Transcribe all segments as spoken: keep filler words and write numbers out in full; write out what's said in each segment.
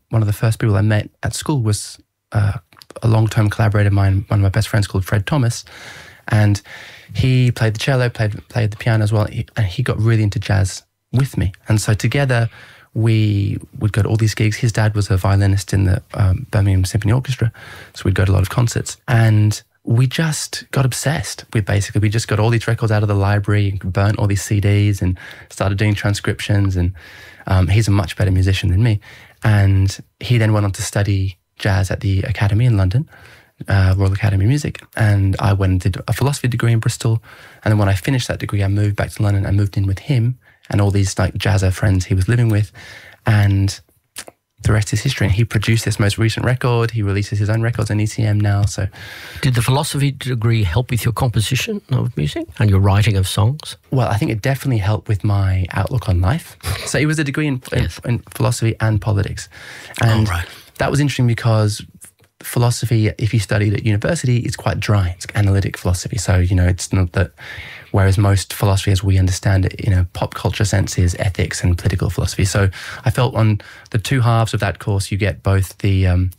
one of the first people I met at school was uh, a long-term collaborator of mine, one of my best friends called Fred Thomas, and he played the cello, played played the piano as well, and he got really into jazz with me. And so together we would go to all these gigs. His dad was a violinist in the um, Birmingham Symphony Orchestra, so we'd go to a lot of concerts. And we just got obsessed with basically, we just got all these records out of the library and burnt all these C Ds and started doing transcriptions. And um, he's a much better musician than me. And he then went on to study jazz at the Academy in London, uh, Royal Academy of Music. And I went and did a philosophy degree in Bristol. And then when I finished that degree, I moved back to London and moved in with him and all these like jazzer friends he was living with. And the rest is history. And he produced this most recent record. He releases his own records on E C M now. So, did the philosophy degree help with your composition of music and your writing of songs? Well, I think it definitely helped with my outlook on life. So it was a degree in, yes. in, in philosophy and politics. And oh, right. that was interesting because philosophy, if you studied at university, is quite dry. It's analytic philosophy. So, you know, it's not that, whereas most philosophy as we understand it in a pop culture sense is ethics and political philosophy. So I felt on the two halves of that course, you get both the, um,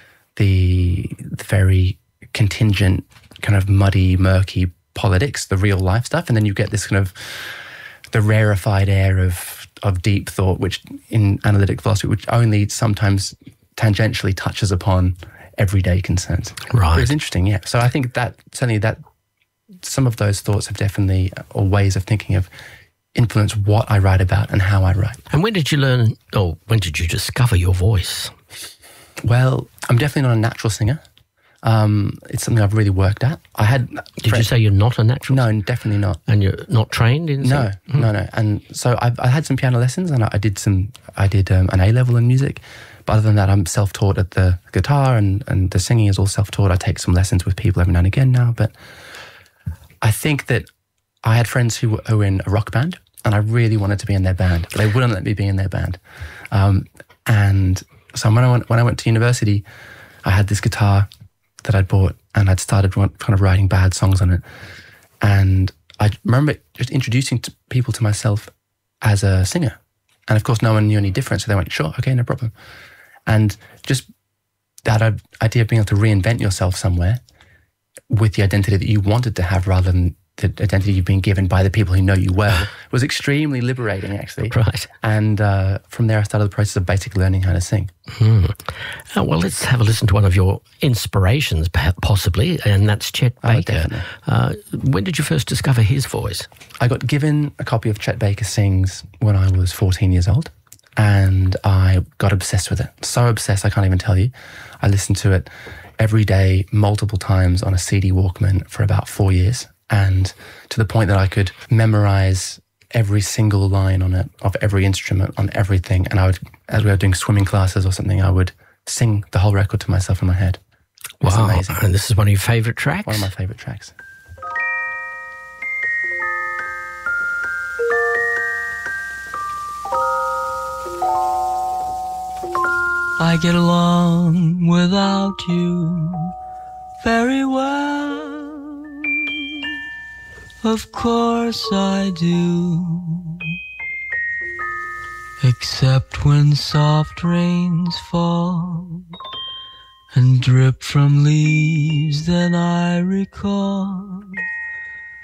the, the very contingent, kind of muddy, murky politics, the real life stuff, and then you get this kind of the rarefied air of, of deep thought, which in analytic philosophy, which only sometimes tangentially touches upon everyday concerns. Right. But it's interesting, yeah. So I think that certainly that some of those thoughts have definitely, or ways of thinking of, influenced what I write about and how I write. And when did you learn, or when did you discover your voice? Well, I'm definitely not a natural singer. Um, it's something I've really worked at. I had. Did friend, you say you're not a natural singer? No, definitely not. And you're not trained in? No, hmm. no, no. And so I, I had some piano lessons, and I, I did some. I did um, an A level in music. But other than that, I'm self-taught at the guitar, and, and the singing is all self-taught. I take some lessons with people every now and again now. But I think that I had friends who were, who were in a rock band, and I really wanted to be in their band, but they wouldn't let me be in their band. Um, and so when I went, when I went to university, I had this guitar that I'd bought, and I'd started kind of writing bad songs on it. And I remember just introducing to people to myself as a singer. And of course, no one knew any difference, so they went, sure, okay, no problem. And just that idea of being able to reinvent yourself somewhere with the identity that you wanted to have rather than the identity you've been given by the people who know you well was extremely liberating, actually. Right. And uh, from there, I started the process of basically learning how to sing. Hmm. Uh, well, let's have a listen to one of your inspirations, possibly, and that's Chet Baker. Oh, uh, when did you first discover his voice? I got given a copy of Chet Baker Sings when I was fourteen years old, and I got obsessed with it. So obsessed, I can't even tell you. I listened to it every day, multiple times on a C D Walkman for about four years. And to the point that I could memorize every single line on it, of every instrument, on everything. And I would, as we were doing swimming classes or something, I would sing the whole record to myself in my head. It was wow. amazing. And this is one of your favourite tracks? One of my favourite tracks. I get along without you very well. Of course I do. Except when soft rains fall and drip from leaves, then I recall